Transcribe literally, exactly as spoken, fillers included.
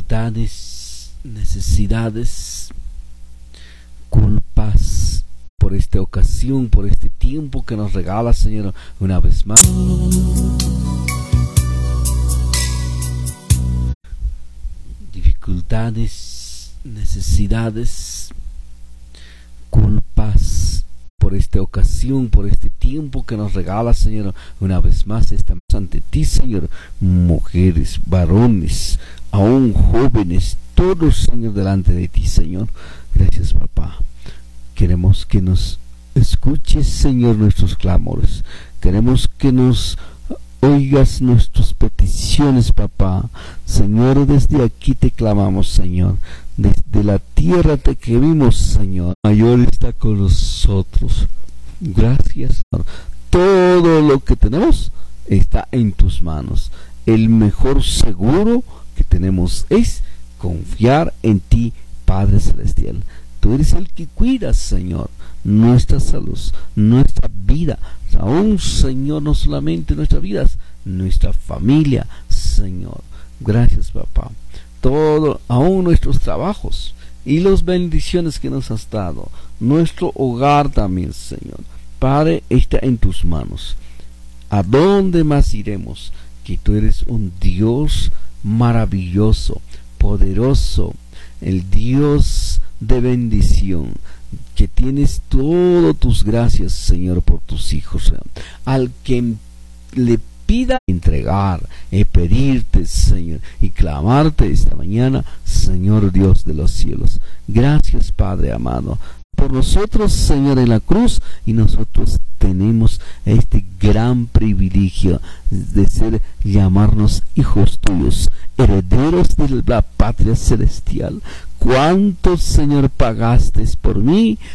dificultades, necesidades, culpas, por esta ocasión, por este tiempo que nos regala, Señor, una vez más. Dificultades, necesidades, culpas, por esta ocasión, por este tiempo que nos regala, Señor, una vez más estamos ante ti, Señor, mujeres, varones, aún jóvenes, todos, Señor, delante de ti, Señor. Gracias, papá. Queremos que nos escuches, Señor, nuestros clamores. Queremos que nos oigas nuestras peticiones, papá. Señor, desde aquí te clamamos, Señor. Desde la tierra te queremos, Señor. Mayor está con nosotros. Gracias, Señor. Todo lo que tenemos está en tus manos. El mejor seguro que tenemos es confiar en ti, Padre Celestial. Tú eres el que cuidas, Señor, nuestra salud, nuestra vida. Aún, Señor, no solamente nuestras vidas, nuestra familia, Señor. Gracias, papá. Todo, aún nuestros trabajos y las bendiciones que nos has dado. Nuestro hogar también, Señor. Padre, está en tus manos. ¿A dónde más iremos? Que tú eres un Dios maravilloso, poderoso, el Dios de bendición, que tienes todas tus gracias, Señor, por tus hijos, Señor. Al que le pida entregar y pedirte, Señor, y clamarte esta mañana, Señor Dios de los cielos. Gracias, Padre amado, por nosotros, Señor, en la cruz, y nosotros tenemos este gran privilegio de ser, llamarnos hijos tuyos, herederos de la patria celestial. ¿Cuánto, Señor, pagaste por mí?